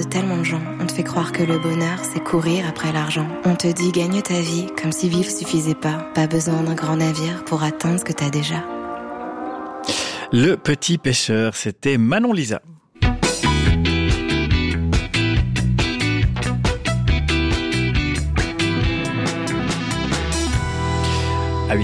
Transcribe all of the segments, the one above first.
tellement de gens. On te fait croire que le bonheur, c'est courir après l'argent. On te dit gagne ta vie, comme si vivre suffisait pas. Pas besoin d'un grand navire pour atteindre ce que t'as déjà. Le petit pêcheur, c'était Manon Lisa. À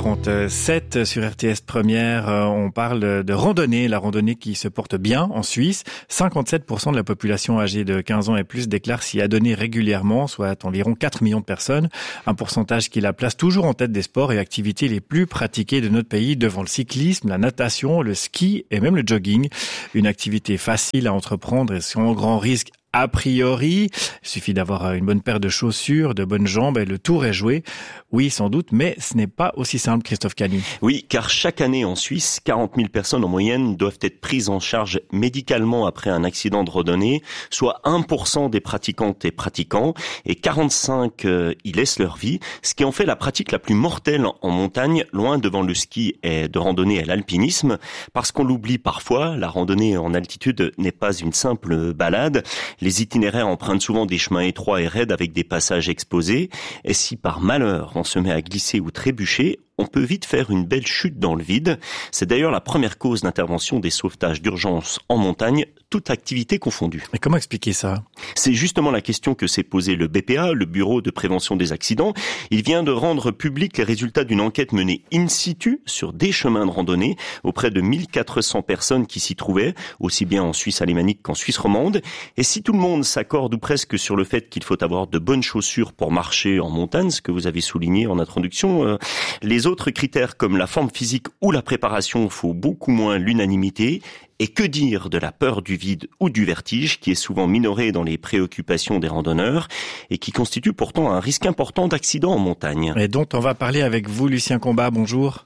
8h47 sur RTS Première, on parle de randonnée, la randonnée qui se porte bien en Suisse. 57% de la population âgée de 15 ans et plus déclare s'y adonner régulièrement, soit environ 4 millions de personnes. Un pourcentage qui la place toujours en tête des sports et activités les plus pratiquées de notre pays, devant le cyclisme, la natation, le ski et même le jogging. Une activité facile à entreprendre et sans grand risque a priori. Il suffit d'avoir une bonne paire de chaussures, de bonnes jambes et le tour est joué. Oui, sans doute, mais ce n'est pas aussi simple, Christophe Canu. Oui, car chaque année en Suisse, 40 000 personnes en moyenne doivent être prises en charge médicalement après un accident de randonnée, soit 1% des pratiquantes et pratiquants, et 45 y laissent leur vie, ce qui en fait la pratique la plus mortelle en montagne, loin devant le ski et de randonnée et l'alpinisme, parce qu'on l'oublie parfois, la randonnée en altitude n'est pas une simple balade. Les itinéraires empruntent souvent des chemins étroits et raides avec des passages exposés. Et si par malheur on se met à glisser ou trébucher, on peut vite faire une belle chute dans le vide. C'est d'ailleurs la première cause d'intervention des sauvetages d'urgence en montagne, toute activité confondue. Mais comment expliquer ça ? C'est justement la question que s'est posée le BPA, le Bureau de prévention des accidents. Il vient de rendre public les résultats d'une enquête menée in situ sur des chemins de randonnée auprès de 1400 personnes qui s'y trouvaient, aussi bien en Suisse alémanique qu'en Suisse romande. Et si tout le monde s'accorde ou presque sur le fait qu'il faut avoir de bonnes chaussures pour marcher en montagne, ce que vous avez souligné en introduction, les autres critères comme la forme physique ou la préparation font beaucoup moins l'unanimité. Et que dire de la peur du vide ou du vertige, qui est souvent minorée dans les préoccupations des randonneurs et qui constitue pourtant un risque important d'accident en montagne. Et dont on va parler avec vous, Lucien Combat. Bonjour.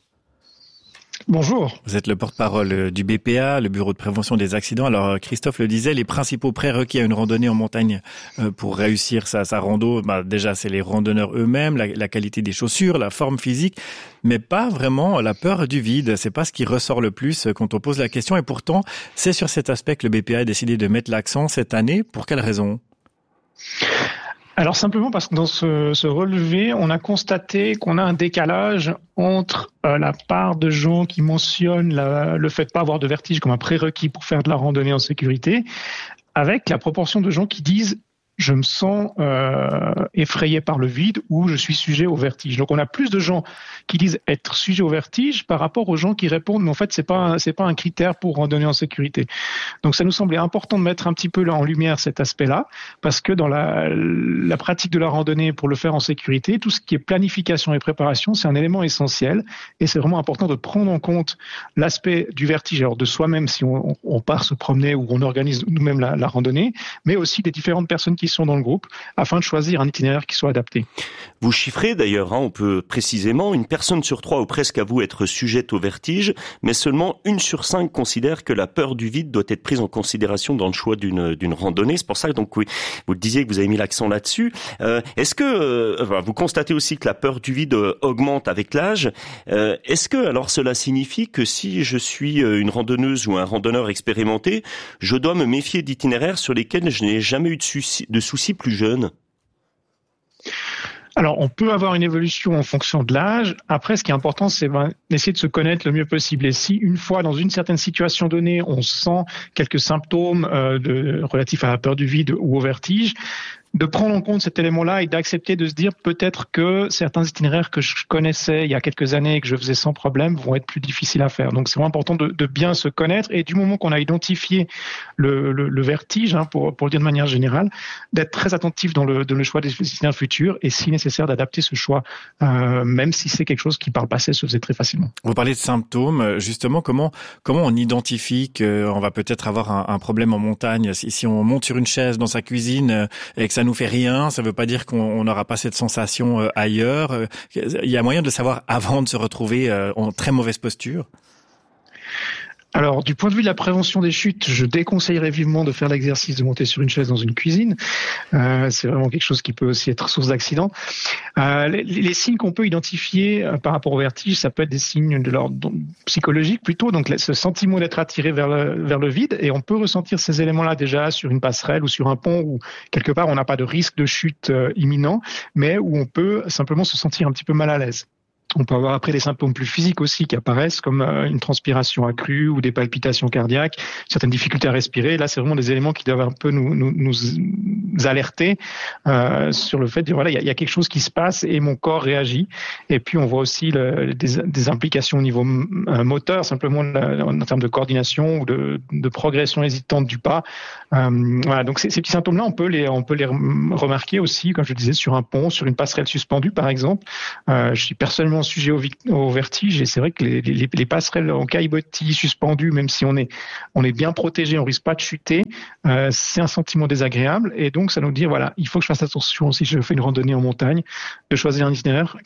Bonjour. Vous êtes le porte-parole du BPA, le Bureau de prévention des accidents. Alors, Christophe le disait, les principaux prérequis à une randonnée en montagne pour réussir sa rando, déjà, c'est les randonneurs eux-mêmes, la qualité des chaussures, la forme physique, mais pas vraiment la peur du vide. C'est pas ce qui ressort le plus quand on pose la question. Et pourtant, c'est sur cet aspect que le BPA a décidé de mettre l'accent cette année. Pour quelle raison ? Alors simplement parce que dans ce relevé, on a constaté qu'on a un décalage entre la part de gens qui mentionnent le fait de pas avoir de vertige comme un prérequis pour faire de la randonnée en sécurité, avec la proportion de gens qui disent je me sens effrayé par le vide ou je suis sujet au vertige. Donc on a plus de gens qui disent être sujet au vertige par rapport aux gens qui répondent mais en fait c'est pas un critère pour randonner en sécurité. Donc ça nous semblait important de mettre un petit peu là en lumière cet aspect-là parce que dans la pratique de la randonnée pour le faire en sécurité, tout ce qui est planification et préparation, c'est un élément essentiel et c'est vraiment important de prendre en compte l'aspect du vertige, alors de soi-même si on part se promener ou on organise nous-mêmes la randonnée, mais aussi des différentes personnes qui sont dans le groupe afin de choisir un itinéraire qui soit adapté. Vous chiffrez d'ailleurs, on peut précisément, une personne sur 3 ou presque avoue être sujette au vertige, mais seulement 1 sur 5 considère que la peur du vide doit être prise en considération dans le choix d'une randonnée. C'est pour ça que donc oui, vous le disiez que vous avez mis l'accent là-dessus. Est-ce que vous constatez aussi que la peur du vide augmente avec l'âge ? Est-ce que alors cela signifie que si je suis une randonneuse ou un randonneur expérimenté, je dois me méfier d'itinéraires sur lesquels je n'ai jamais eu de soucis plus jeunes ? Alors, on peut avoir une évolution en fonction de l'âge. Après, ce qui est important, c'est d'essayer de se connaître le mieux possible. Et si, une fois, dans une certaine situation donnée, on sent quelques symptômes relatifs à la peur du vide ou au vertige, de prendre en compte cet élément-là et d'accepter de se dire peut-être que certains itinéraires que je connaissais il y a quelques années et que je faisais sans problème vont être plus difficiles à faire. Donc c'est vraiment important de bien se connaître et du moment qu'on a identifié le vertige, pour le dire de manière générale, d'être très attentif dans le choix des itinéraires futurs et si nécessaire d'adapter ce choix, même si c'est quelque chose qui par le passé se faisait très facilement. Vous parlez de symptômes, justement, comment on identifie qu'on va peut-être avoir un problème en montagne si on monte sur une chaise dans sa cuisine et que ça nous fait rien, ça veut pas dire qu'on n'aura pas cette sensation ailleurs. Il y a moyen de le savoir avant de se retrouver en très mauvaise posture? Alors, du point de vue de la prévention des chutes, je déconseillerais vivement de faire l'exercice de monter sur une chaise dans une cuisine. C'est vraiment quelque chose qui peut aussi être source d'accident. Les signes qu'on peut identifier par rapport au vertige, ça peut être des signes de l'ordre psychologique plutôt, donc ce sentiment d'être attiré vers le vide, et on peut ressentir ces éléments-là déjà sur une passerelle ou sur un pont où quelque part on n'a pas de risque de chute imminent, mais où on peut simplement se sentir un petit peu mal à l'aise. On peut avoir après des symptômes plus physiques aussi qui apparaissent, comme une transpiration accrue ou des palpitations cardiaques, certaines difficultés à respirer. Là, c'est vraiment des éléments qui doivent un peu nous alerter sur le fait de voilà, il y a quelque chose qui se passe et mon corps réagit. Et puis, on voit aussi des implications au niveau moteur, simplement en termes de coordination ou de progression hésitante du pas. Voilà, donc ces petits symptômes-là, on peut les remarquer aussi, comme je le disais, sur un pont, sur une passerelle suspendue, par exemple. Je suis personnellement sujet au vertige, et c'est vrai que les passerelles en caillebotis suspendues, même si on est bien protégé, on risque pas de chuter, c'est un sentiment désagréable, et donc ça nous dit voilà, il faut que je fasse attention si je fais une randonnée en montagne, de choisir un itinéraire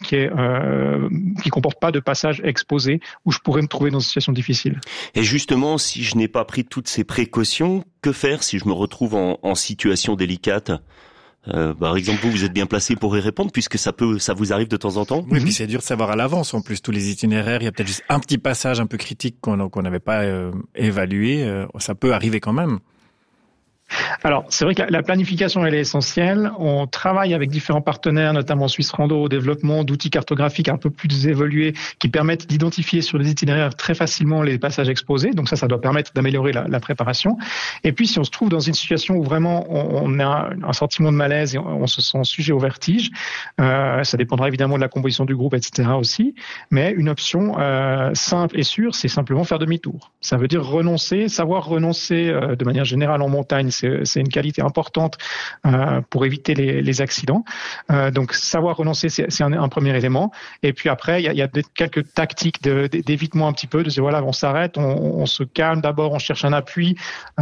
qui comporte pas de passage exposé où je pourrais me trouver dans une situation difficile. Et justement, si je n'ai pas pris toutes ces précautions, que faire si je me retrouve en situation délicate ? Par exemple, vous êtes bien placé pour y répondre puisque ça vous arrive de temps en temps. Oui, puis c'est dur de savoir à l'avance. En plus, tous les itinéraires, il y a peut-être juste un petit passage un peu critique qu'on n'avait pas évalué. Ça peut arriver quand même. Alors, c'est vrai que la planification, elle est essentielle. On travaille avec différents partenaires, notamment Suisse Rando, au développement d'outils cartographiques un peu plus évolués qui permettent d'identifier sur les itinéraires très facilement les passages exposés. Donc ça doit permettre d'améliorer la préparation. Et puis, si on se trouve dans une situation où vraiment on a un sentiment de malaise et on se sent sujet au vertige, ça dépendra évidemment de la composition du groupe, etc. aussi. Mais une option simple et sûre, c'est simplement faire demi-tour. Ça veut dire savoir renoncer de manière générale en montagne. C'est une qualité importante pour éviter les accidents. Donc, savoir renoncer, c'est un premier élément. Et puis après, il y a quelques tactiques d'évitement un petit peu, de dire voilà, on s'arrête, on se calme d'abord, on cherche un appui.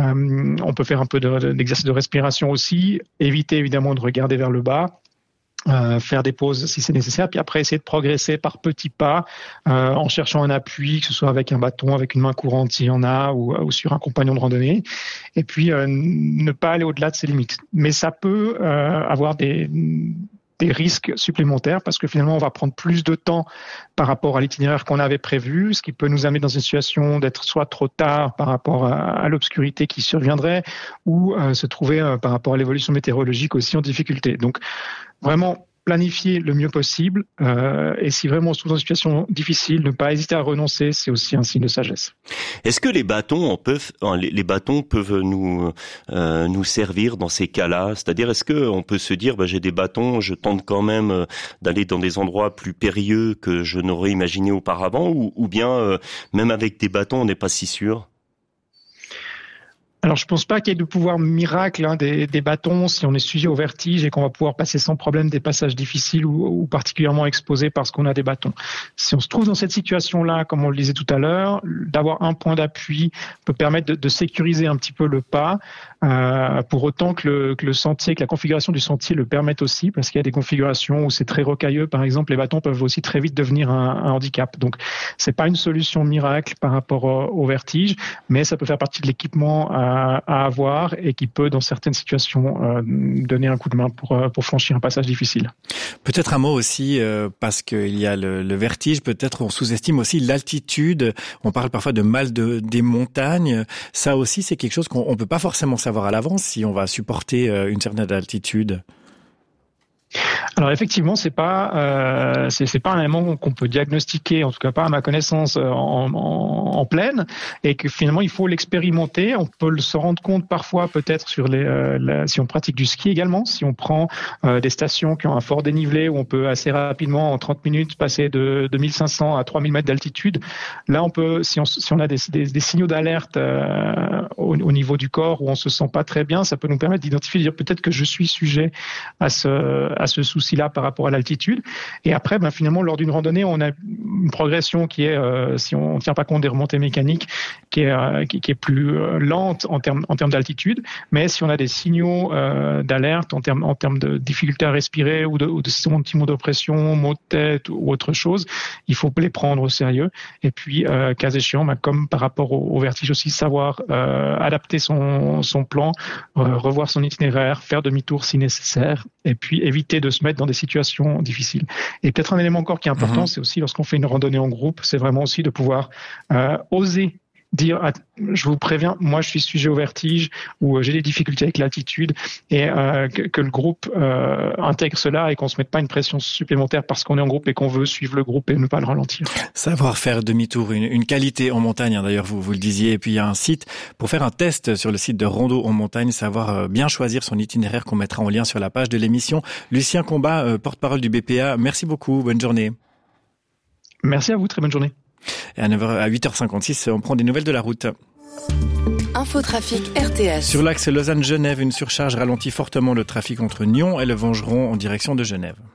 On peut faire un peu d'exercice de respiration aussi, éviter évidemment de regarder vers le bas. Faire des pauses si c'est nécessaire, puis après essayer de progresser par petits pas en cherchant un appui, que ce soit avec un bâton, avec une main courante s'il y en a, ou sur un compagnon de randonnée, et puis ne pas aller au-delà de ses limites. Mais ça peut avoir des risques supplémentaires parce que finalement on va prendre plus de temps par rapport à l'itinéraire qu'on avait prévu, ce qui peut nous amener dans une situation d'être soit trop tard par rapport à l'obscurité qui surviendrait ou se trouver par rapport à l'évolution météorologique aussi en difficulté. Donc vraiment planifier le mieux possible et si vraiment on se trouve dans une situation difficile, ne pas hésiter à renoncer, c'est aussi un signe de sagesse. Est-ce que les bâtons peuvent nous servir dans ces cas-là ? C'est-à-dire, est-ce que on peut se dire j'ai des bâtons, je tente quand même d'aller dans des endroits plus périlleux que je n'aurais imaginé auparavant, ou bien même avec des bâtons on n'est pas si sûr ? Alors, je pense pas qu'il y ait de pouvoir miracle des bâtons si on est sujet au vertige et qu'on va pouvoir passer sans problème des passages difficiles ou particulièrement exposés parce qu'on a des bâtons. Si on se trouve dans cette situation-là, comme on le disait tout à l'heure, d'avoir un point d'appui peut permettre de sécuriser un petit peu le pas, pour autant que le sentier, que la configuration du sentier le permette aussi, parce qu'il y a des configurations où c'est très rocailleux, par exemple, les bâtons peuvent aussi très vite devenir un handicap. Donc, c'est pas une solution miracle par rapport au vertige, mais ça peut faire partie de l'équipement à avoir et qui peut, dans certaines situations, donner un coup de main pour franchir un passage difficile. Peut-être un mot aussi, parce qu'il y a le vertige, peut-être on sous-estime aussi l'altitude. On parle parfois de mal des montagnes. Ça aussi, c'est quelque chose qu'on peut pas forcément savoir à l'avance si on va supporter une certaine altitude. Alors effectivement, c'est pas un élément qu'on peut diagnostiquer, en tout cas pas à ma connaissance en pleine, et que finalement il faut l'expérimenter. On peut se rendre compte parfois peut-être sur si on pratique du ski également, si on prend des stations qui ont un fort dénivelé où on peut assez rapidement en 30 minutes passer de 2500 à 3000 mètres d'altitude. Là, on peut, si on a des signaux d'alerte au niveau du corps où on se sent pas très bien, ça peut nous permettre d'identifier, de dire peut-être que je suis sujet à ce souci souci-là par rapport à l'altitude. Et après, finalement, lors d'une randonnée, on a une progression qui est, si on ne tient pas compte des remontées mécaniques, qui est plus lente en termes d'altitude. Mais si on a des signaux d'alerte en termes de difficulté à respirer ou de sentiments d'oppression, maux de tête ou autre chose, il faut les prendre au sérieux. Et puis, cas échéant, comme par rapport au vertige aussi, savoir adapter son plan, revoir son itinéraire, faire demi-tour si nécessaire, et puis éviter de se mettre dans des situations difficiles. Et peut-être un élément encore qui est important, c'est aussi lorsqu'on fait une randonnée en groupe, c'est vraiment aussi de pouvoir oser dire, je vous préviens, moi je suis sujet au vertige ou j'ai des difficultés avec l'altitude, et que le groupe intègre cela et qu'on se mette pas une pression supplémentaire parce qu'on est en groupe et qu'on veut suivre le groupe et ne pas le ralentir. Savoir faire demi-tour, une qualité en montagne, d'ailleurs vous le disiez, et puis il y a un site pour faire un test sur le site de Rando en montagne, savoir bien choisir son itinéraire qu'on mettra en lien sur la page de l'émission. Lucien Combat, porte-parole du BPA, merci beaucoup, bonne journée. Merci à vous, très bonne journée. Et à 8h56, on prend des nouvelles de la route. Infotrafic RTS. Sur l'axe Lausanne-Genève, une surcharge ralentit fortement le trafic entre Nyon et le Vengeron en direction de Genève.